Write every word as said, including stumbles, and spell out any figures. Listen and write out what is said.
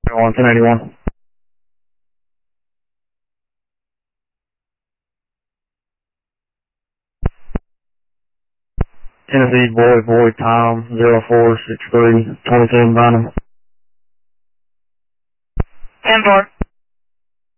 one, ten eighty-one. Tennessee boy, boy, Tom, zero four six three, twenty-seven Bynum. ten four.